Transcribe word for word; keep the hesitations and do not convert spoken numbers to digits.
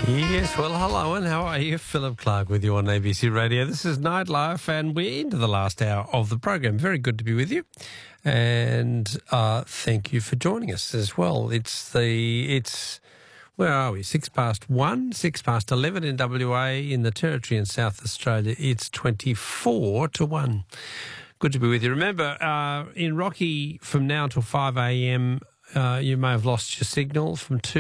Yes, well, hello, and how are you? Philip Clark with you on A B C Radio. This is Nightlife, and we're into the last hour of the program. Very good to be with you, and uh, thank you for joining us as well. It's the it's where are we? Six past one, six past eleven in W A. In the Territory in South Australia, it's twenty-four to one. Good to be with you. Remember, uh, in Rocky, from now until five a.m. Uh, you may have lost your signal from two.